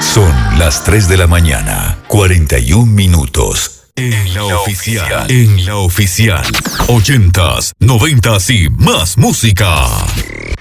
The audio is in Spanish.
Son las 3 de la mañana, 41 minutos. En la oficial. En la oficial. 80s, 90s y más música.